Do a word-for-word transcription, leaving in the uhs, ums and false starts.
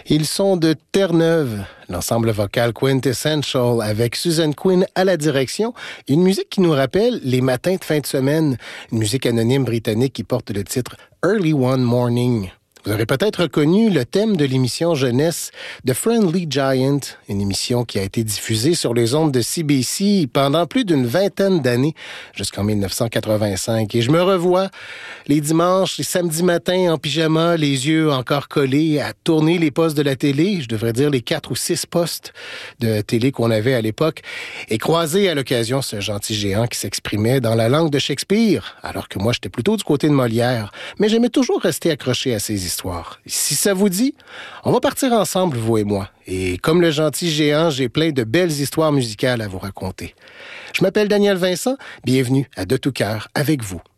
Ils sont de Terre-Neuve, l'ensemble vocal Quintessential avec Susan Quinn à la direction. Une musique qui nous rappelle les matins de fin de semaine. Une musique anonyme britannique qui porte le titre Early One Morning. Vous aurez peut-être reconnu le thème de l'émission jeunesse The Friendly Giant, une émission qui a été diffusée sur les ondes de C B C pendant plus d'une vingtaine d'années, jusqu'en dix-neuf cent quatre-vingt-cinq. Et je me revois les dimanches, les samedis matins en pyjama, les yeux encore collés, à tourner les postes de la télé, je devrais dire les quatre ou six postes de télé qu'on avait à l'époque, et croiser à l'occasion ce gentil géant qui s'exprimait dans la langue de Shakespeare, alors que moi j'étais plutôt du côté de Molière, mais j'aimais toujours rester accroché à ses histoires. Si ça vous dit, on va partir ensemble, vous et moi. Et comme le gentil géant, j'ai plein de belles histoires musicales à vous raconter. Je m'appelle Daniel Vincent, bienvenue à De tout cœur avec vous.